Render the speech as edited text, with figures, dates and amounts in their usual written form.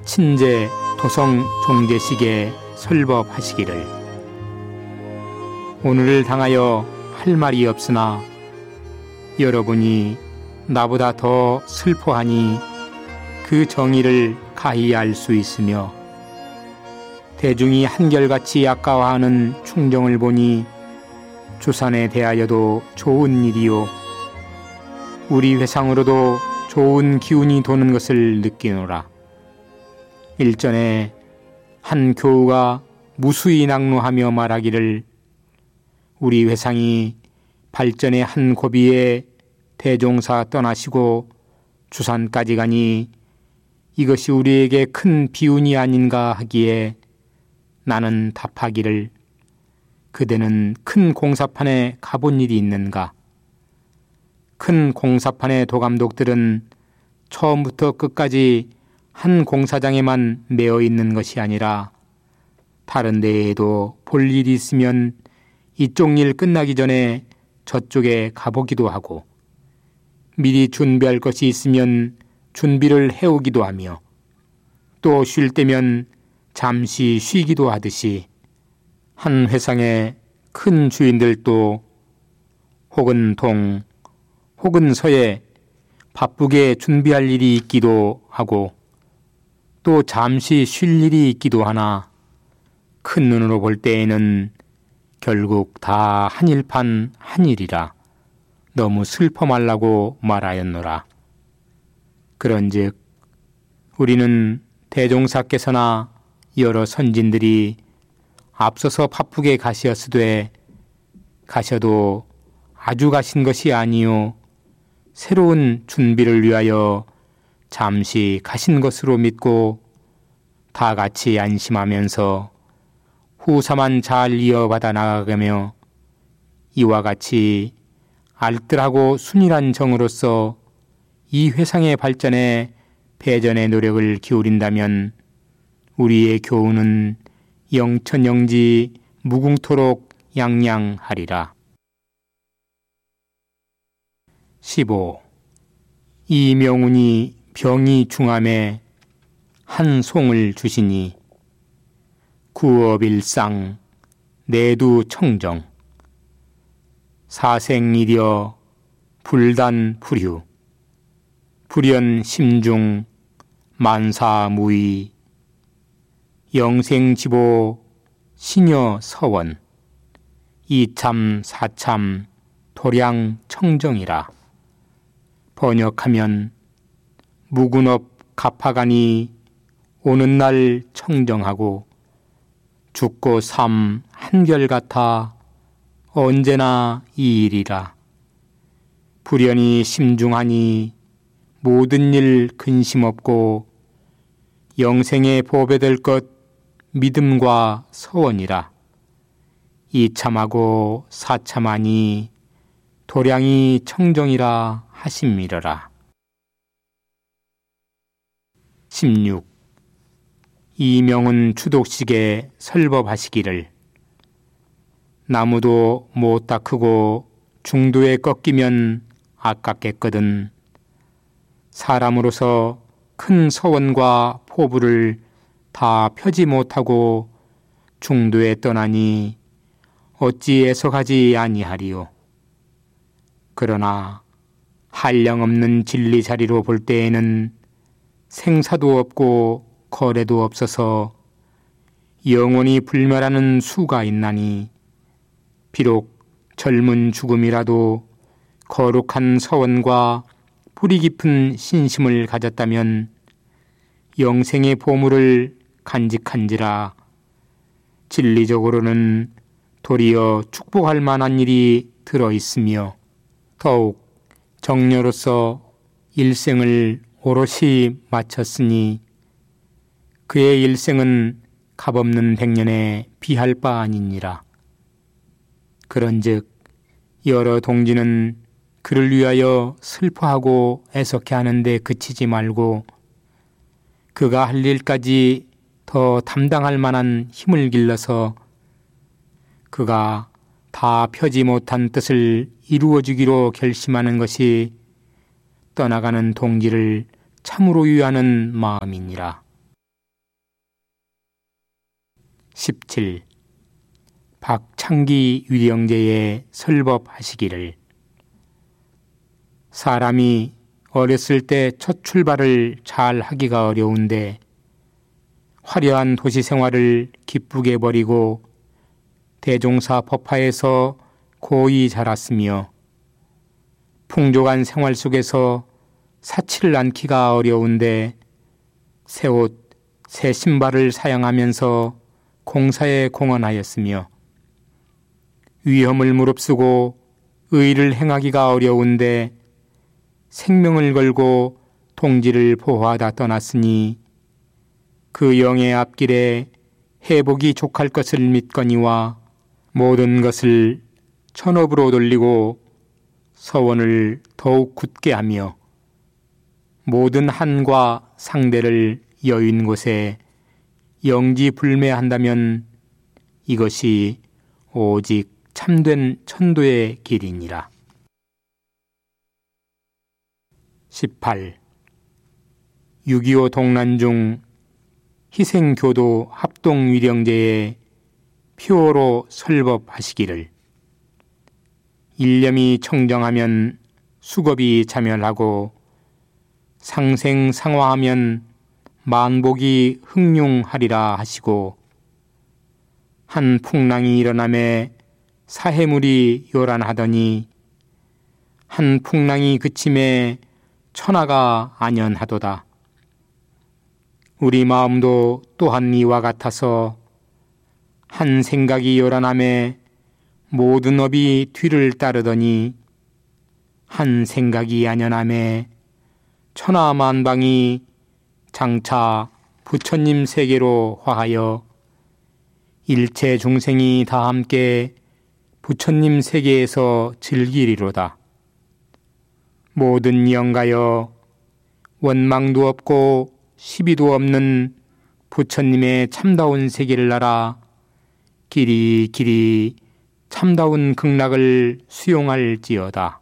친제 도성 종제식에 설법하시기를 오늘을 당하여 할 말이 없으나 여러분이 나보다 더 슬퍼하니 그 정의를 가히 알 수 있으며 대중이 한결같이 아까워하는 충정을 보니 주산에 대하여도 좋은 일이요 우리 회상으로도 좋은 기운이 도는 것을 느끼노라. 일전에 한 교우가 무수히 낙로하며 말하기를 우리 회상이 발전의 한 고비에 대종사 떠나시고 주산까지 가니 이것이 우리에게 큰 비운이 아닌가 하기에 나는 답하기를 그대는 큰 공사판에 가본 일이 있는가? 큰 공사판의 도감독들은 처음부터 끝까지 한 공사장에만 매어 있는 것이 아니라 다른 데에도 볼 일이 있으면 이쪽 일 끝나기 전에 저쪽에 가보기도 하고 미리 준비할 것이 있으면 준비를 해오기도 하며 또 쉴 때면 잠시 쉬기도 하듯이 한 회상의 큰 주인들도 혹은 동 혹은 서에 바쁘게 준비할 일이 있기도 하고 또 잠시 쉴 일이 있기도 하나 큰 눈으로 볼 때에는 결국 다 한일판 한일이라 너무 슬퍼 말라고 말하였노라. 그런즉 우리는 대종사께서나 여러 선진들이 앞서서 바쁘게 가시었으되 가셔도 아주 가신 것이 아니요 새로운 준비를 위하여 잠시 가신 것으로 믿고 다 같이 안심하면서 후사만 잘 이어받아 나가며 이와 같이 알뜰하고 순일한 정으로서 이 회상의 발전에 배전의 노력을 기울인다면 우리의 교훈은 영천영지 무궁토록 양양하리라. 15. 이 명운이 병이 중함에 한 송을 주시니 구업일상 내두 청정 사생이려 불단 불휴 불연 심중 만사무의 영생지보 시녀 서원 이참 사참 도량 청정이라. 번역하면 무군업 갑하가니 오는 날 청정하고 죽고 삶 한결같아 언제나 이 일이라. 불연이 심중하니 모든 일 근심 없고 영생에 보배될 것 믿음과 서원이라. 이참하고 사참하니 도량이 청정이라 하심이러라. 16. 이명은 추독식에 설법하시기를 나무도 못 닦고 중도에 꺾이면 아깝겠거든 사람으로서 큰 서원과 포부를 다 펴지 못하고 중도에 떠나니 어찌 애석하지 아니하리요. 그러나 한량없는 진리 자리로 볼 때에는 생사도 없고 거래도 없어서 영원히 불멸하는 수가 있나니 비록 젊은 죽음이라도 거룩한 서원과 뿌리 깊은 신심을 가졌다면 영생의 보물을 간직한지라 진리적으로는 도리어 축복할 만한 일이 들어있으며 더욱 정녀로서 일생을 오롯이 마쳤으니 그의 일생은 값없는 백년에 비할 바 아니니라. 그런즉 여러 동지는 그를 위하여 슬퍼하고 애석해 하는데 그치지 말고 그가 할 일까지 더 담당할 만한 힘을 길러서 그가 다 펴지 못한 뜻을 이루어주기로 결심하는 것이 떠나가는 동지를 참으로 위하는 마음이니라. 17. 박창기 위령제에 설법하시기를. 사람이 어렸을 때 첫 출발을 잘 하기가 어려운데 화려한 도시 생활을 기쁘게 버리고 대종사 법화에서 고이 자랐으며 풍족한 생활 속에서 사치를 않기가 어려운데 새 옷, 새 신발을 사용하면서 공사에 공헌하였으며 위험을 무릅쓰고 의를 행하기가 어려운데 생명을 걸고 동지를 보호하다 떠났으니 그 영의 앞길에 회복이 족할 것을 믿거니와 모든 것을 천업으로 돌리고 서원을 더욱 굳게 하며 모든 한과 상대를 여윈 곳에 영지불매한다면 이것이 오직 참된 천도의 길이니라. 18. 6.25 동란 중 희생교도 합동위령제에 표어로 설법하시기를. 일념이 청정하면 수겁이 자멸하고 상생상화하면 만복이 흥룡하리라 하시고 한 풍랑이 일어나매 사해물이 요란하더니 한 풍랑이 그침에 천하가 안연하도다. 우리 마음도 또한 이와 같아서 한 생각이 요란함에 모든 업이 뒤를 따르더니 한 생각이 안연함에 천하만방이 장차 부처님 세계로 화하여 일체 중생이 다 함께 부처님 세계에서 즐기리로다. 모든 영가여 원망도 없고 시비도 없는 부처님의 참다운 세계를 알아 길이 길이 참다운 극락을 수용할지어다.